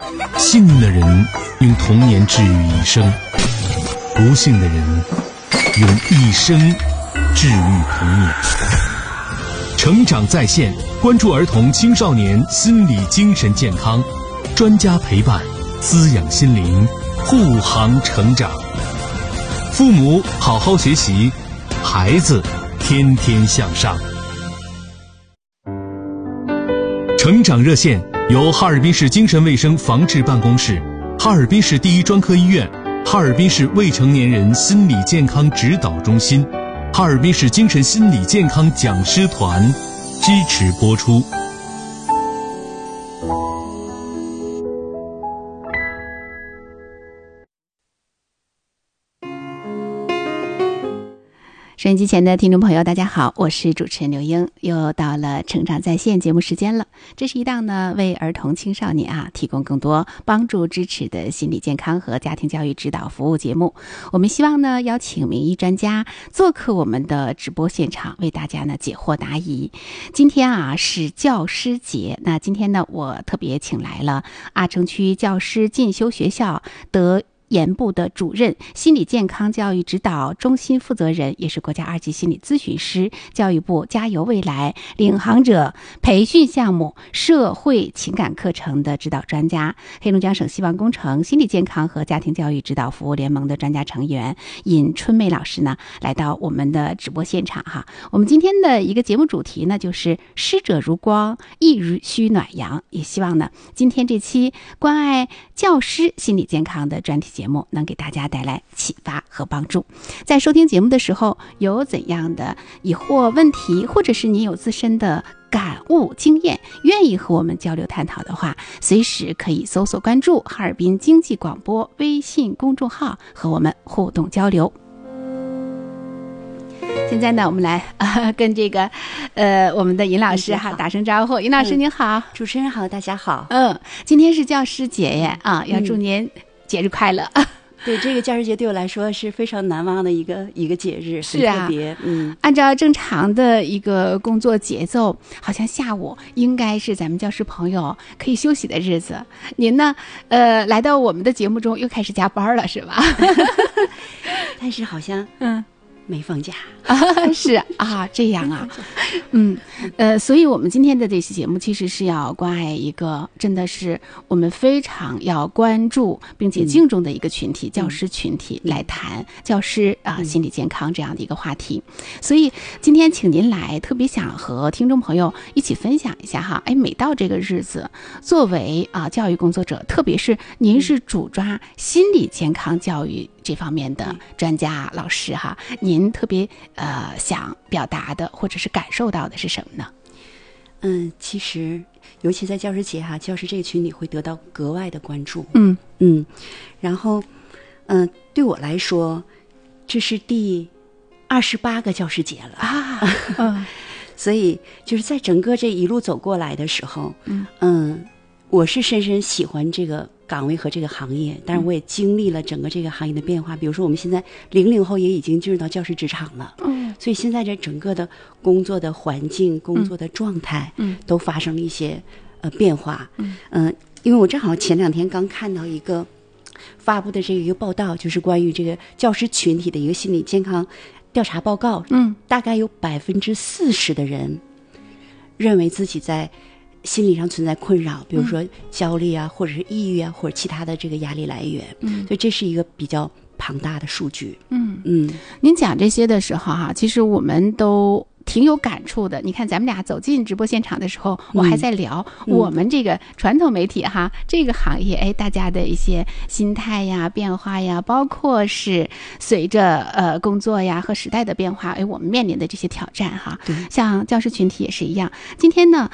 幸运的人用童年治愈一生，不幸的人用一生治愈童年。成长在线，关注儿童青少年心理精神健康，专家陪伴，滋养心灵，护航成长。父母好好学习，孩子天天向上。成长热线由哈尔滨市精神卫生防治办公室、哈尔滨市第一专科医院、哈尔滨市未成年人心理健康指导中心、哈尔滨市精神心理健康讲师团支持播出。 收音机前的听众朋友大家好，我是主持人刘英，又到了成长在线节目时间了。这是一档呢为儿童青少年提供更多帮助支持的心理健康和家庭教育指导服务节目。我们希望呢邀请名医专家做客我们的直播现场，为大家呢解惑答疑。今天是教师节，那今天呢我特别请来了阿城区教师进修学校德研部的主任、心理健康教育指导中心负责人，也是国家2级心理咨询师、教育部加油未来领航者培训项目社会情感课程的指导专家，黑龙江省希望工程心理健康和家庭教育指导服务联盟的专家成员尹春梅老师呢，来到我们的直播现场哈。我们今天的一个节目主题呢，就是师者如光，亦需暖阳。也希望呢，今天这期关爱教师心理健康的专题节目能给大家带来启发和帮助。在收听节目的时候，有怎样的疑惑问题，或者是你有自身的感悟经验，愿意和我们交流探讨的话，随时可以搜索关注哈尔滨经济广播微信公众号，和我们互动交流。现在呢，我们来跟这个我们的尹老师打声招呼。尹老师您好。 主持人好，大家好。 今天是教师节耶要祝您节日快乐。 对，这个教师节对我来说是非常难忘的一个节日，很特别。 按照正常的一个工作节奏，好像下午应该是咱们教师朋友可以休息的日子。您呢，来到我们的节目中又开始加班了，是吧？ 但是好像没放假是这样所以我们今天的这期节目其实是要关爱一个真的是我们非常要关注并且敬重的一个群体，教师群体，来谈教师心理健康这样的一个话题。所以今天请您来，特别想和听众朋友一起分享一下每到这个日子，作为教育工作者，特别是您是主抓心理健康教育这方面的专家老师您特别想表达的或者是感受到的是什么呢？ 其实尤其在教师节教师这个群体会得到格外的关注。然后对我来说，这是第28个教师节了所以就是在整个这一路走过来的时候，我是深深喜欢这个岗位和这个行业，但是我也经历了整个这个行业的变化。比如说我们现在00后也已经进入到教师职场了，所以现在这整个的工作的环境、工作的状态都发生了一些变化。因为我正好前2天刚看到一个发布的这个一个报道，就是关于这个教师群体的一个心理健康调查报告。大概有40%的人认为自己在心理上存在困扰，比如说焦虑或者是抑郁或者其他的这个压力来源。所以这是一个比较庞大的数据。 您讲这些的时候其实我们都挺有感触的。你看咱们俩走进直播现场的时候，我还在聊我们这个传统媒体这个行业大家的一些心态变化包括是随着工作和时代的变化我们面临的这些挑战像教师群体也是一样。今天呢